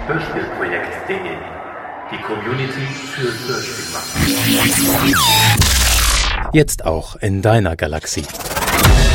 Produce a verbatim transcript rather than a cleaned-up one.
Hörspielprojekt punkt de. Die Community für Hörspielmacher. Jetzt auch in deiner Galaxie.